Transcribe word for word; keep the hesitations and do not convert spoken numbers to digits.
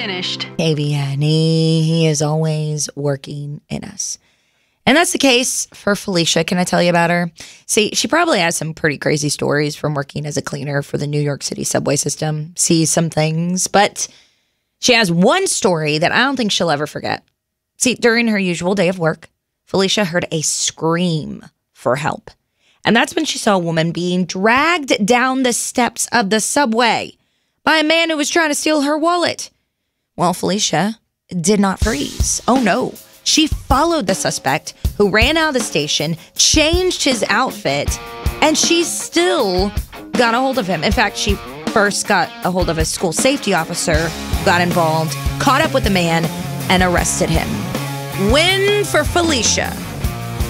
finished. A V N, he, he is always working in us. And that's the case for Felicia. Can I tell you about her? See, she probably has some pretty crazy stories from working as a cleaner for the New York City subway system. Sees some things, but she has one story that I don't think she'll ever forget. See, during her usual day of work, Felicia heard a scream for help. And that's when she saw a woman being dragged down the steps of the subway by a man who was trying to steal her wallet. Well, Felicia did not freeze. Oh, no. She followed the suspect who ran out of the station, changed his outfit, and she still got a hold of him. In fact, she first got a hold of a school safety officer, got involved, caught up with the man, and arrested him. Win for Felicia.